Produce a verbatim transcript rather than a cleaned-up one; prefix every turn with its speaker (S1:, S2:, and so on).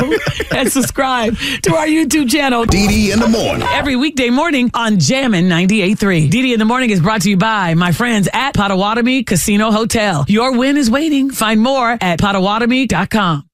S1: and subscribe to our YouTube channel,
S2: D D in the morning.
S1: every weekday morning on Jammin' ninety-eight point three. D D in the morning is brought to you by my friends at Potawatomi Casino Hotel. Your win is waiting. Find more at potawatomi dot com.